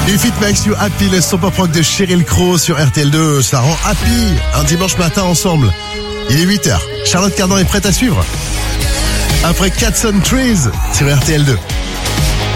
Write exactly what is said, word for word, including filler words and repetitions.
If It Makes You Happy, le son pop rock de Sheryl Crow sur R T L deux. Ça rend happy un dimanche matin ensemble. Il est huit heures. Charlotte Cardin est prête à suivre. Après Cats on Trees sur R T L deux.